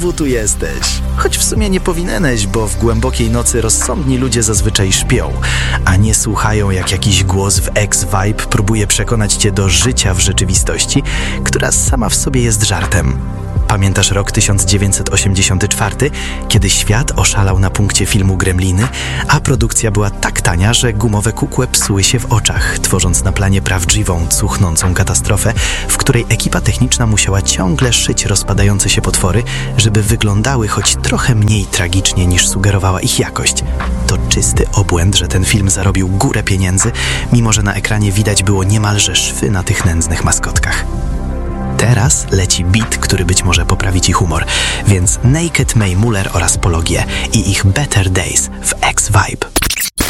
Tu jesteś. Choć w sumie nie powinieneś, bo w głębokiej nocy rozsądni ludzie zazwyczaj śpią, a nie słuchają, jak jakiś głos w X-Vibe próbuje przekonać cię do życia w rzeczywistości, która sama w sobie jest żartem. Pamiętasz rok 1984, kiedy świat oszalał na punkcie filmu Gremliny, a produkcja była tak tania, że gumowe kukłe psuły się w oczach, tworząc na planie prawdziwą, cuchnącą katastrofę, w której ekipa techniczna musiała ciągle szyć rozpadające się potwory, żeby wyglądały choć trochę mniej tragicznie niż sugerowała ich jakość. To czysty obłęd, że ten film zarobił górę pieniędzy, mimo że na ekranie widać było niemalże szwy na tych nędznych maskotkach. Teraz leci beat, który być może poprawi ci humor, więc Naked May Muller oraz Pologie i ich Better Days w X-Vibe.